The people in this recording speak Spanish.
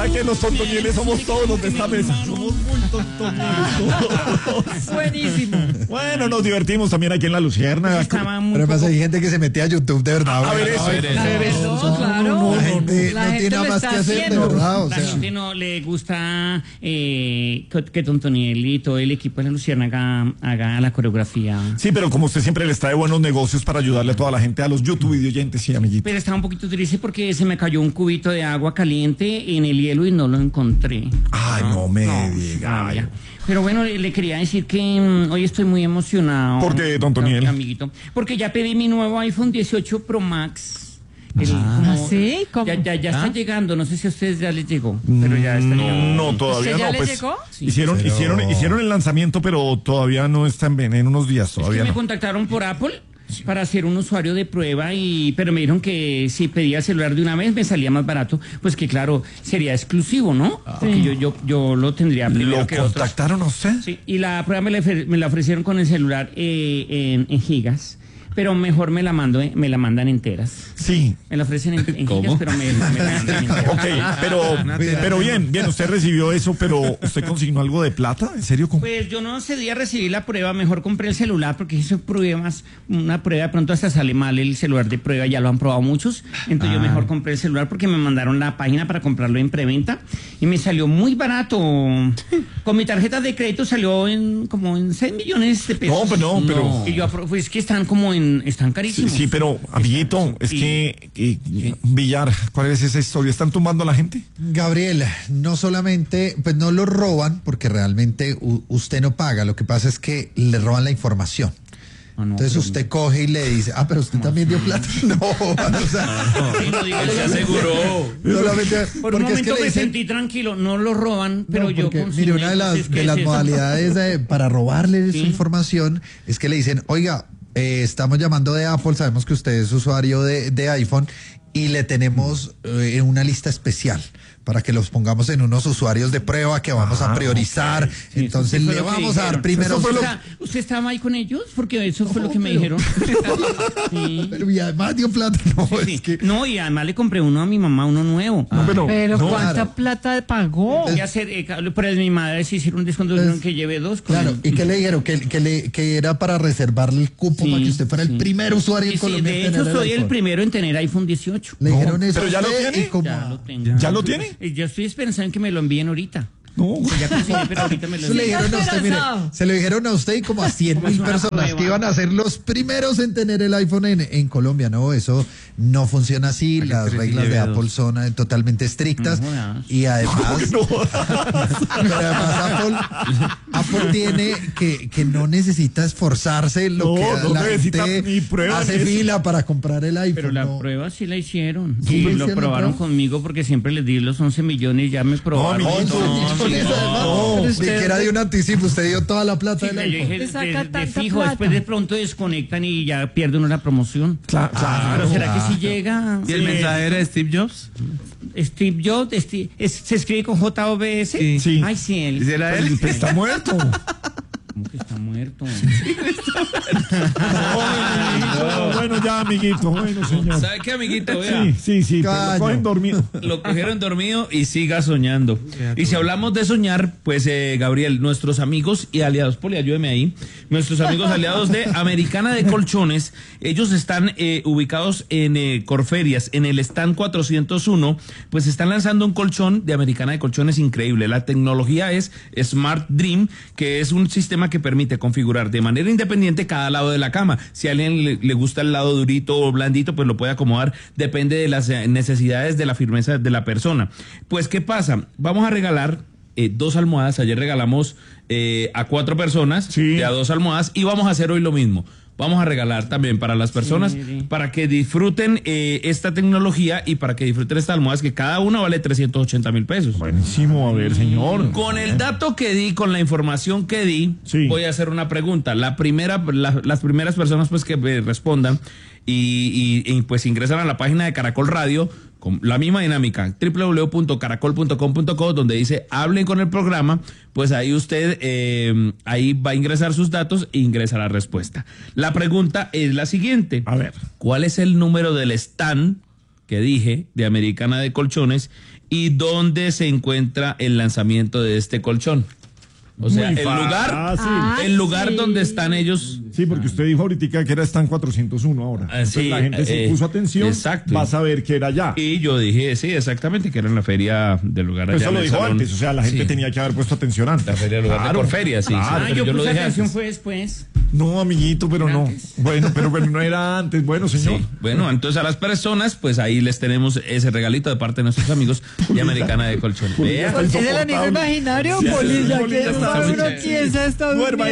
¿Sabe que los tontonieles somos todos los de esta mesa? Somos muy tontonieles. Buenísimo. Bueno, nos divertimos también aquí en La Lucierna. Pero pasa, hay gente que se mete a YouTube de verdad. A ver eso. Claro. La gente La no gente tiene lo más está que hacer, de haciendo. verdad. O La sea, gente no le gusta que Tontoniel y todo el equipo de La Lucierna haga la coreografía. Sí, pero como usted siempre les trae buenos negocios para ayudarle a toda la gente, a los YouTube videoyentes, sí, amiguito. Pero estaba un poquito triste porque se me cayó un cubito de agua caliente en el hielo y no lo encontré. Ay, no me diga. Vaya. Pero bueno, le quería decir que hoy estoy muy emocionado. ¿Por qué, Tontoniel? Amiguito. Porque ya pedí mi nuevo iPhone 18 Pro Max. ¿Sí? ¿Cómo? Ya está llegando, no sé si a ustedes ya les llegó, pero ya está llegando. No, todavía ¿Usted ya no. le Pues llegó? Sí. hicieron el lanzamiento, pero todavía no está en unos días, Es que todavía me no. contactaron por Apple para ser un usuario de prueba, pero me dijeron que si pedía el celular de una vez me salía más barato, pues que claro, sería exclusivo, ¿no? Porque yo lo tendría primero ¿Lo que otros. contactaron a usted? Sí, y la prueba me la ofrecieron con el celular en gigas, pero mejor me la mandan enteras. Sí. Me la ofrecen en gigas, pero me la mandan enteras. Ok, pero bien, usted recibió eso, pero ¿usted consignó algo de plata? ¿En serio? Pues yo no cedí a recibir la prueba, mejor compré el celular porque hice pruebas, una prueba de pronto hasta sale mal el celular de prueba, ya lo han probado muchos, entonces yo mejor compré el celular porque me mandaron la página para comprarlo en preventa y me salió muy barato. Con mi tarjeta de crédito salió como en 6 millones de pesos. No, pero... Y yo pues que están están carísimos. Sí, pero, amiguito, es que Villar, ¿cuál es esa historia? ¿Están tumbando a la gente? Gabriel, no solamente, pues no lo roban porque realmente usted no paga, lo que pasa es que le roban la información. Ah, no, Entonces usted coge y le dice, pero usted también dio plata. No, o sea, Sí, no diga, Se aseguró. solamente por un porque es que momento le me dicen, sentí tranquilo, no lo roban, pero no, yo porque, consigné, mire, una de entonces, ¿qué de es las eso? modalidades para robarle Sí. su información es que le dicen, oiga, estamos llamando de Apple, sabemos que usted es usuario de iPhone y le tenemos una lista especial para que los pongamos en unos usuarios de prueba que vamos a priorizar. Sí, Entonces eso fue le lo que vamos a dar dijeron. primero. ¿Usted estaba ahí con ellos? Porque eso fue lo que me dijeron. Sí. Pero y además dio plata. No, Sí. es que No, y además le compré uno a mi mamá, uno nuevo. Pero no, ¿cuánta claro. plata pagó? Ya sé, pero mi madre sí hicieron un descuento, dijeron que lleve dos. claro, ¿y qué le dijeron? Que era para reservarle el cupo Sí, para que usted fuera el sí. primer usuario Sí, en Colombia. de en tener hecho, soy el iPhone. primero en tener iPhone 18. Le dijeron eso. ¿Pero a ya lo usted tiene? y como- Ya lo tengo. ¿Ya lo tiene? Y yo estoy pensando en que me lo envíen ahorita. No. Ya conseguí, pero ahorita me lo Eso le envíen. dijeron a usted, mire, esperanzado. se lo dijeron a usted y como a 100.000 una personas prueba. que iban a ser los primeros en tener el iPhone en Colombia. No, eso no funciona así. Las reglas de Apple son totalmente estrictas No jodas. y además, pero además Apple tiene que no necesita esforzarse lo No, que no la necesita gente ni pruebas hace ni eso. fila para comprar el iPhone. Pero la no. prueba sí la hicieron. ¿Sí Y le lo hicieron la probaron prueba? conmigo porque siempre les di los 11 millones y ya me probaron. No, amiguito, Con eso, además, ni que era de un anticipo, usted dio toda la plata Sí, del yo iPhone. dije, ¿Te saca de tanta fijo, plata? después de pronto desconectan y ya pierde uno la promoción. Claro. Pero ¿será que si llega? ¿Y el mensaje era de Steve Jobs? Steve Jobs, se escribe con J-O-B-S. Sí. Sí. Ay, sí, él. ¿Y era él? Pero está muerto. ¿Cómo que está muerto? Bueno, ya, amiguito. Bueno, señor. ¿Sabe qué, amiguito? Vea. Sí, pero Caño. lo cogen dormido. Lo cogieron dormido y siga soñando. Y si hablamos de soñar, pues Gabriel, nuestros amigos y aliados, Poli, ayúdeme ahí, nuestros amigos aliados de Americana de Colchones, ellos están ubicados en Corferias, en el stand 401, pues están lanzando un colchón de Americana de Colchones increíble. La tecnología es Smart Dream, que es un sistema que permite configurar de manera independiente cada lado de la cama. Si a alguien le gusta el lado durito o blandito, pues lo puede acomodar, depende de las necesidades de la firmeza de la persona. Pues, ¿qué pasa? Vamos a regalar 2 almohadas. Ayer regalamos a 4 personas Sí. de a 2 almohadas y vamos a hacer hoy lo mismo. Vamos a regalar también para las personas, Sí. para que disfruten esta tecnología y para que disfruten estas almohadas, que cada una vale 380,000 pesos. Buenísimo, a ver, señor. Con el dato que di, con la información que di, Sí. voy a hacer una pregunta. Las primeras personas pues que me respondan y pues ingresan a la página de Caracol Radio con la misma dinámica, www.caracol.com.co, donde dice hablen con el programa, pues ahí usted ahí va a ingresar sus datos e ingresa la respuesta. La pregunta es la siguiente. A ver. ¿Cuál es el número del stand que dije, de Americana de Colchones, y dónde se encuentra el lanzamiento de este colchón. O sea, Muy el lugar, fácil. el lugar donde están ellos. Sí, porque usted dijo ahorita que están 401 ahora. Entonces sí, la gente se puso atención, exacto. va a saber que era allá. Y yo dije, sí, exactamente, que era en la feria del lugar allá. Eso en lo el dijo salón. antes, o sea, la gente Sí. tenía que haber puesto atención antes. La feria del lugar de Corferia, sí. Claro. Sí, yo pero yo lo puse dije atención antes. fue después. No, amiguito, pero no. Antes. Bueno, pero no era antes. Bueno, señor. Sí. Bueno, entonces a las personas, pues ahí les tenemos ese regalito de parte de nuestros amigos de Americana de Colchones. Vea. Está ¿Es el amigo insoportable. imaginario, Sí, Polilla? Polilla Que está uno muy piensa está Duerma